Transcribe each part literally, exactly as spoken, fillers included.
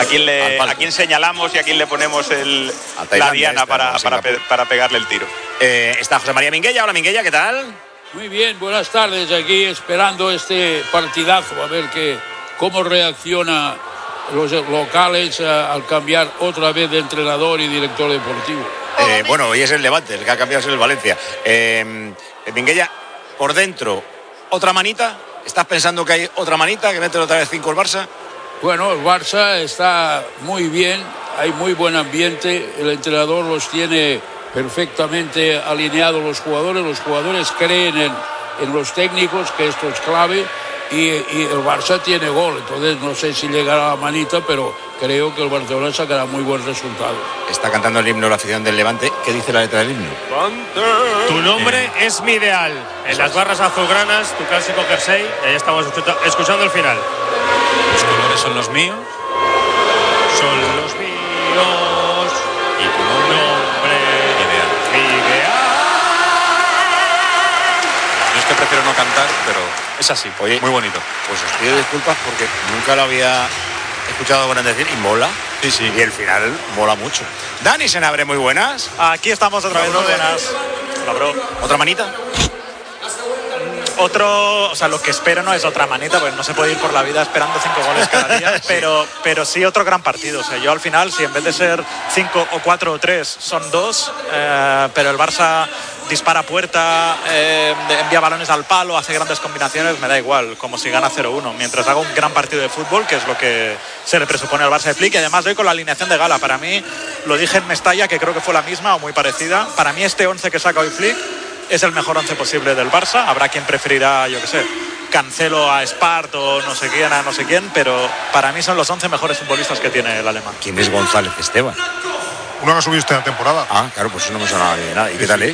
¿A quién, le, ¿A quién señalamos y a quién le ponemos el, la diana esta, para, para, pe, para pegarle el tiro? Eh, está José María Minguella. Hola, Minguella, ¿qué tal? Muy bien, buenas tardes. Aquí esperando este partidazo, a ver que, cómo reacciona los locales uh, al cambiar otra vez de entrenador y director deportivo. Eh, bueno, hoy es el Levante, el que ha cambiado es el Valencia. Eh, Minguella, por dentro, ¿otra manita? ¿Estás pensando que hay otra manita, que mete otra vez cinco el Barça? Bueno, el Barça está muy bien, hay muy buen ambiente, el entrenador los tiene perfectamente alineados los jugadores, los jugadores creen en, en los técnicos, que esto es clave, y, y el Barça tiene gol, entonces no sé si llegará a la manita, pero creo que el Barcelona sacará muy buen resultado. Está cantando el himno la afición del Levante. ¿Qué dice la letra del himno? Tu nombre eh. es mi ideal. En las barras azulgranas, tu clásico jersey, ahí estamos escuchando el final. Los colores son los míos. Son los míos. Y tu nombre ideal. Ideal. Yo es que prefiero no cantar, pero es así. Oye, muy bonito. Pues os pido disculpas porque nunca lo había escuchado bueno decir y mola. Sí, sí. Y el final mola mucho. Dani Senabre, muy buenas. Aquí estamos otra vez, muy buenas. Hola, bro. ¿Otra manita? Otro, o sea, lo que espero no es otra manita, pues no se puede ir por la vida esperando cinco goles cada día, sí. pero, pero sí otro gran partido. O sea, yo al final, si en vez de ser cinco o cuatro o tres, son dos, eh, pero el Barça dispara puerta, eh, envía balones al palo, hace grandes combinaciones, me da igual, como si gana cero uno, mientras haga un gran partido de fútbol, que es lo que se le presupone al Barça de Flick. Y además doy con la alineación de gala. Para mí, lo dije en Mestalla, que creo que fue la misma o muy parecida, para mí este once que saca hoy Flick es el mejor once posible del Barça. Habrá quien preferirá, yo qué sé, Cancelo a Espart o no sé quién a no sé quién, pero para mí son los once mejores futbolistas que tiene el alemán. ¿Quién es González Esteban? Uno que ha subido esta temporada. Ah, claro, pues eso no me sonaba de nada. ¿Y qué tal, eh?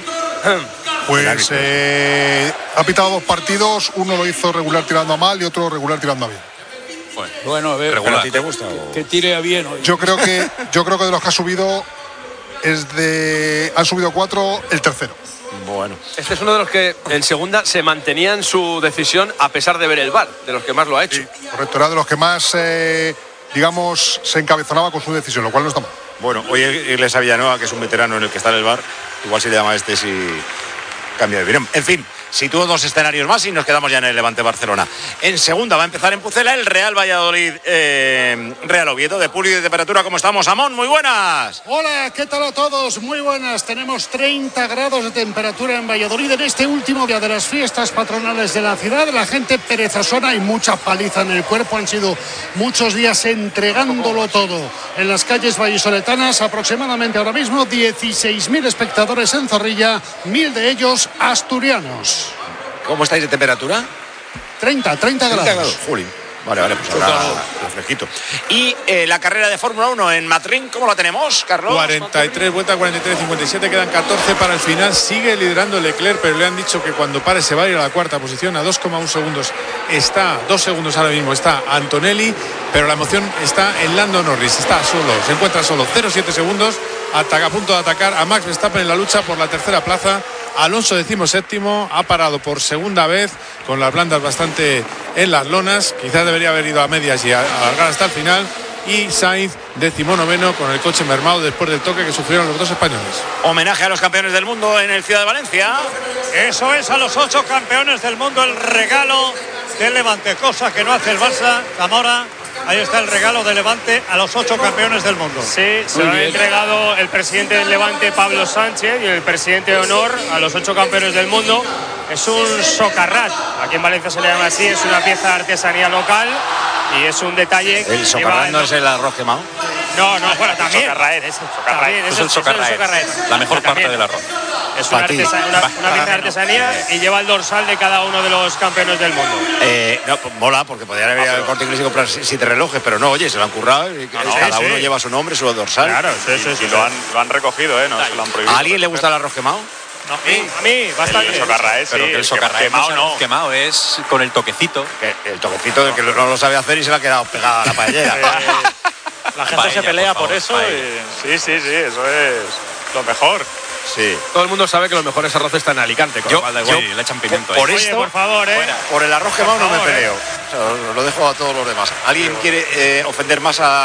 Pues eh, ha pitado dos partidos, uno lo hizo regular tirando a mal y otro regular tirando a bien. Bueno, bueno a ver, ¿Regular? ¿A ti te gusta? O... Que tire a bien hoy. Yo creo que, yo creo que de los que ha subido es de. Han subido cuatro, el tercero. Bueno. Este es uno de los que en segunda se mantenía en su decisión a pesar de ver el V A R, de los que más lo ha hecho. Sí, correcto, era de los que más, eh, digamos, se encabezonaba con su decisión, lo cual no está mal. Bueno, hoy Iglesias Villanueva, que es un veterano en el que está en el V A R, igual si le llama a este si cambia de opinión. En fin, sitúo dos escenarios más y nos quedamos ya en el Levante Barcelona. En segunda va a empezar en Pucela el Real Valladolid, eh, Real Oviedo. De pulso y de temperatura, ¿cómo estamos? Amón, muy buenas. Hola, ¿qué tal a todos? Muy buenas. Tenemos treinta grados de temperatura en Valladolid en este último día de las fiestas patronales de la ciudad. La gente perezosona y mucha paliza en el cuerpo. Han sido muchos días entregándolo todo en las calles vallisoletanas. Aproximadamente ahora mismo dieciséis mil espectadores en Zorrilla, mil de ellos asturianos. ¿Cómo estáis de temperatura? treinta, treinta grados. treinta grados, Juli. Vale, vale, pues ahora refresquito. Y eh, la carrera de Fórmula uno en Matrín, ¿cómo la tenemos, Carlos? cuarenta y tres, vuelta cuarenta y tres, cincuenta y siete, quedan catorce para el final. Sigue liderando Leclerc, pero le han dicho que cuando pare se va a ir a la cuarta posición, a dos coma uno segundos. Está, dos segundos ahora mismo, está Antonelli, pero la emoción está en Lando Norris. Está solo, se encuentra solo, cero coma siete segundos, ataca, a punto de atacar a Max Verstappen en la lucha por la tercera plaza. Alonso decimoséptimo, ha parado por segunda vez con las blandas bastante en las lonas, quizás debería haber ido a medias y alargar hasta el final. Y Sainz decimonoveno con el coche mermado después del toque que sufrieron los dos españoles. Homenaje a los campeones del mundo en el Ciudad de Valencia. Eso es, a los ocho campeones del mundo, el regalo del Levante, cosa que no hace el Barça. Zamora, ahí está el regalo del Levante a los ocho campeones del mundo. Sí, se lo ha entregado el presidente del Levante, Pablo Sánchez, y el presidente de honor a los ocho campeones del mundo. Es un socarrat, aquí en Valencia se le llama así, es una pieza de artesanía local y es un detalle. ¿El socarrat no es el arroz quemado? No, no, bueno, también. Socarraet, es También, es el socarraet, la mejor parte del arroz. Es una, artesa, una, una pieza de artesanía y lleva el dorsal de cada uno de los campeones del mundo. Eh, no, pues mola, porque podría haber el Corte Inglés y comprar siete relojes, pero no, oye, se lo han currado. Y no, no, cada sí, uno sí. lleva su nombre, su dorsal. Claro, sí, sí, sí, y, y lo, han, lo han recogido, ¿eh? No se lo han prohibido. ¿A alguien le gusta el arroz quemado? No, a mí, a mí bastante. El socarraet, sí. Pero que el socarraet quemado no, no. Quemado es con el toquecito. Que el toquecito del que no lo sabe hacer y se le ha quedado pegada a la paellera. La gente paella, se pelea por, por, favor, por eso. Y... Sí, sí, sí, eso es lo mejor. Sí. Todo el mundo sabe que los mejores arroces están en Alicante, con yo, lo cual da igual. yo, le echan pimiento por, por ahí. esto, Oye, por favor, ¿eh? por el arroz quemado no me peleo. ¿eh? O sea, lo dejo a todos los demás. ¿Alguien quiere eh, ofender más a